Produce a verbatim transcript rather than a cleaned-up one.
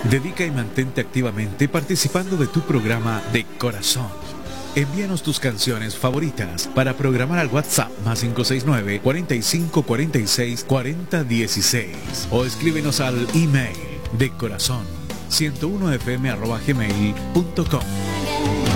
Dedica y mantente activamente participando de tu programa de corazón. Envíanos tus canciones favoritas para programar al WhatsApp más cinco seis nueve, cuarenta y cinco, cuarenta y seis, cuarenta dieciséis o escríbenos al email de corazón ciento uno f m arroba gmail punto com.